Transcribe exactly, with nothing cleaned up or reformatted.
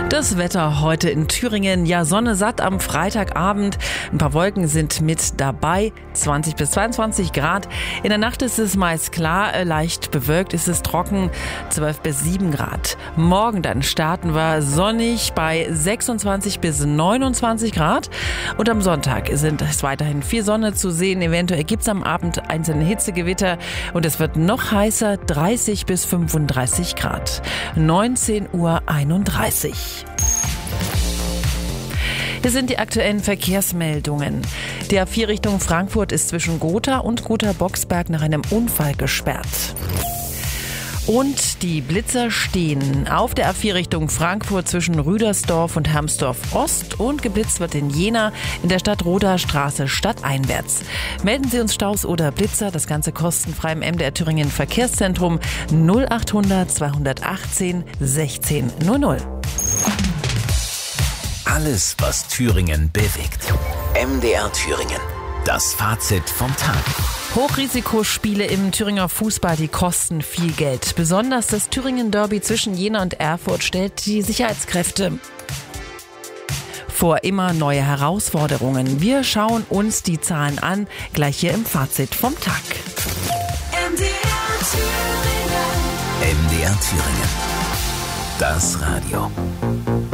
Das Wetter heute in Thüringen, ja Sonne satt am Freitagabend. Ein paar Wolken sind mit dabei, zwanzig bis zweiundzwanzig Grad. In der Nacht ist es meist klar, leicht bewölkt ist es trocken, zwölf bis sieben Grad. Morgen dann starten wir sonnig bei sechsundzwanzig bis neunundzwanzig Grad. Und am Sonntag sind es weiterhin viel Sonne zu sehen. Eventuell gibt es am Abend einzelne Hitzegewitter und es wird noch heißer, dreißig bis fünfunddreißig Grad. neunzehn Uhr einunddreißig. Hier sind die aktuellen Verkehrsmeldungen. Die A vier Richtung Frankfurt ist zwischen Gotha und Gotha-Boxberg nach einem Unfall gesperrt. Und die Blitzer stehen auf der A vier Richtung Frankfurt zwischen Rüdersdorf und Hermsdorf Ost und geblitzt wird in Jena in der Stadtroder Straße stadteinwärts. Melden Sie uns Staus oder Blitzer, das Ganze kostenfrei im M D R Thüringen Verkehrszentrum null achthundert zweihundertachtzehn sechzehn null null. Alles, was Thüringen bewegt. M D R Thüringen. Das Fazit vom Tag. Hochrisikospiele im Thüringer Fußball, die kosten viel Geld. Besonders das Thüringen-Derby zwischen Jena und Erfurt stellt die Sicherheitskräfte vor immer neue Herausforderungen. Wir schauen uns die Zahlen an, gleich hier im Fazit vom Tag. M D R Thüringen. M D R Thüringen. Das Radio.